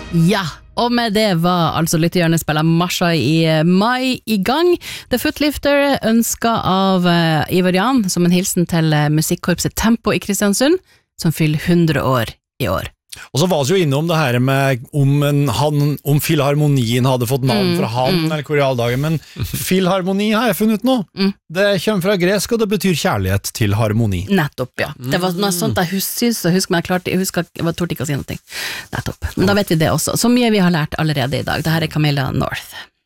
Ja, og med det var altså Lyttehjørnet-spiller Marsha i mai i gang. The Footlifter ønsket av Ivar Jan som en hilsen til musikkorpset Tempo i Kristiansund, som fyller 100 år i år. Og så var vi jo innom det her med om Filharmonien hadde fått navn fra han, eller hvor i all dagen, men Filharmoni har jeg funnet nå. Det kommer fra gresk, og det betyr kjærlighet til harmoni. Nettopp, ja. Det var noe sånt jeg husker, men jeg torde ikke å si noe. Nettopp. Men da vet vi det også. Så mye vi har lært allerede i dag. Dette er Camilla North.